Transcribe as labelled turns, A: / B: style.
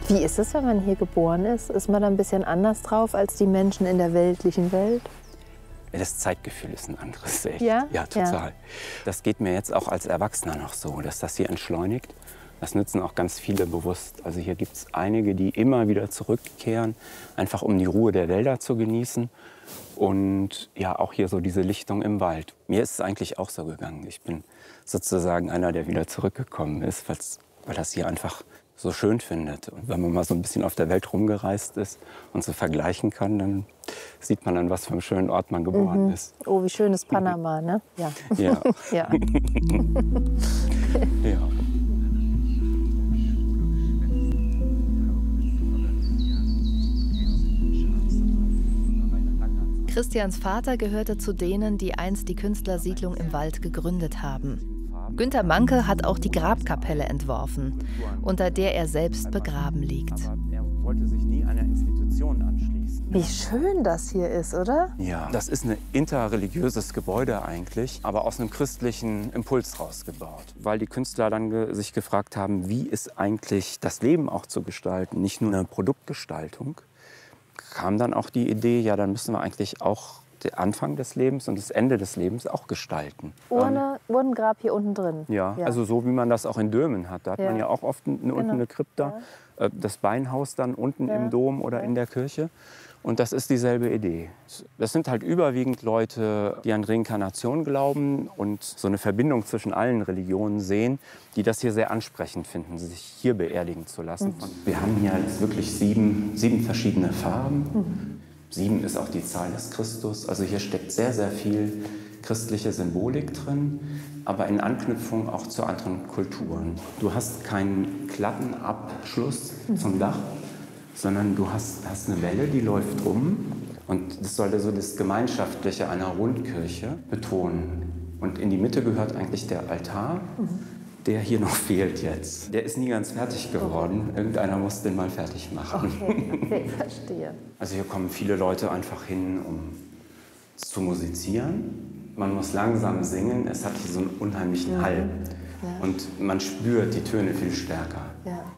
A: Wie ist es, wenn man hier geboren ist? Ist man da ein bisschen anders drauf als die Menschen in der weltlichen Welt?
B: Das Zeitgefühl ist ein anderes. Echt.
A: Ja?
B: Ja, total.
A: Ja.
B: Das geht mir jetzt auch als Erwachsener noch so, dass das hier entschleunigt. Das nutzen auch ganz viele bewusst. Also hier gibt es einige, die immer wieder zurückkehren, einfach um die Ruhe der Wälder zu genießen. Und ja, auch hier so diese Lichtung im Wald. Mir ist es eigentlich auch so gegangen. Ich bin sozusagen einer, der wieder zurückgekommen ist, weil das hier einfach so schön findet. Und wenn man mal so ein bisschen auf der Welt rumgereist ist und so vergleichen kann, dann sieht man, an was für einem schönen Ort man geboren ist.
A: Oh, wie schön ist Panama, ne? Ja.
B: Ja.
A: Ja.
B: Ja.
C: Christians Vater gehörte zu denen, die einst die Künstlersiedlung im Wald gegründet haben. Günter Manke hat auch die Grabkapelle entworfen, unter der er selbst begraben liegt.
B: Aber er wollte sich nie einer Institution anschließen.
A: Wie schön das hier ist, oder?
B: Ja, das ist ein interreligiöses Gebäude eigentlich, aber aus einem christlichen Impuls rausgebaut. Weil die Künstler dann sich gefragt haben, wie ist eigentlich das Leben auch zu gestalten, nicht nur eine Produktgestaltung, kam dann auch die Idee, ja, dann müssen wir eigentlich auch den Anfang des Lebens und das Ende des Lebens auch gestalten.
A: Urnengrab hier unten drin.
B: Ja, also so wie man das auch in Dömen hat. Da hat man ja auch oft unten eine Krypta, das Beinhaus dann unten im Dom oder in der Kirche. Und das ist dieselbe Idee. Das sind halt überwiegend Leute, die an Reinkarnation glauben und so eine Verbindung zwischen allen Religionen sehen, die das hier sehr ansprechend finden, sich hier beerdigen zu lassen. Wir haben hier jetzt wirklich sieben verschiedene Farben. 7 ist auch die Zahl des Christus. Also hier steckt sehr, sehr viel christliche Symbolik drin, aber in Anknüpfung auch zu anderen Kulturen. Du hast keinen glatten Abschluss zum Dach, sondern du hast eine Welle, die läuft rum. Und das sollte so das Gemeinschaftliche einer Rundkirche betonen. Und in die Mitte gehört eigentlich der Altar, der hier noch fehlt jetzt. Der ist nie ganz fertig geworden. Irgendeiner muss den mal fertig machen.
A: Okay, verstehe.
B: Also hier kommen viele Leute einfach hin, um zu musizieren. Man muss langsam singen. Es hat hier so einen unheimlichen Hall. Ja. Und man spürt die Töne viel stärker.
A: Ja.